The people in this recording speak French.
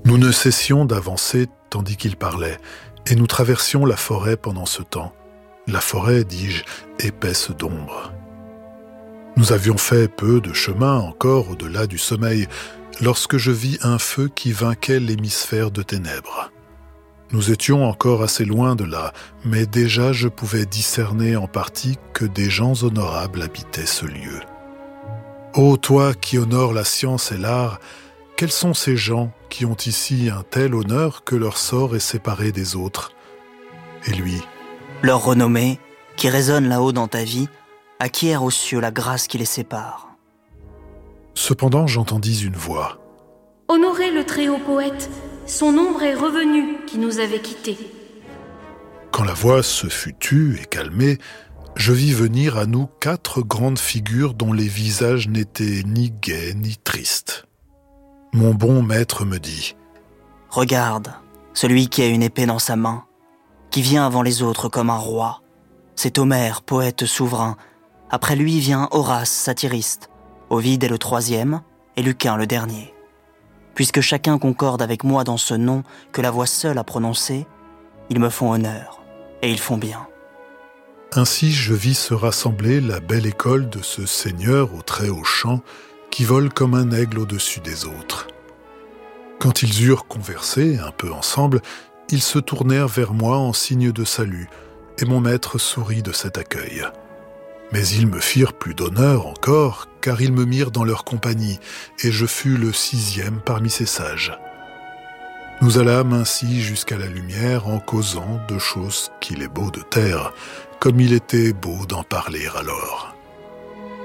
Nous ne cessions d'avancer tandis qu'il parlait, et nous traversions la forêt pendant ce temps. La forêt, dis-je, épaisse d'ombre. Nous avions fait peu de chemin encore au-delà du sommeil, lorsque je vis un feu qui vainquait l'hémisphère de ténèbres. Nous étions encore assez loin de là, mais déjà je pouvais discerner en partie que des gens honorables habitaient ce lieu. Ô toi qui honores la science et l'art, quels sont ces gens qui ont ici un tel honneur que leur sort est séparé des autres? Et lui, leur renommée, qui résonne là-haut dans ta vie, acquiert aux cieux la grâce qui les sépare. Cependant j'entendis une voix. Honorez le très-haut poète, son ombre est revenue qui nous avait quittés. Quand la voix se fut tue et calmée, je vis venir à nous 4 grandes figures dont les visages n'étaient ni gais ni tristes. Mon bon maître me dit « Regarde, celui qui a une épée dans sa main, qui vient avant les autres comme un roi. C'est Homère, poète souverain. Après lui vient Horace, satiriste. Ovide est le 3e et Lucain le dernier. Puisque chacun concorde avec moi dans ce nom que la voix seule a prononcé, ils me font honneur, et ils font bien. » Ainsi je vis se rassembler la belle école de ce seigneur au très haut chant qui vole comme un aigle au-dessus des autres. Quand ils eurent conversé un peu ensemble, ils se tournèrent vers moi en signe de salut, et mon maître sourit de cet accueil. Mais ils me firent plus d'honneur encore, car ils me mirent dans leur compagnie, et je fus le 6e parmi ces sages. Nous allâmes ainsi jusqu'à la lumière en causant de choses qu'il est beau de taire, comme il était beau d'en parler alors.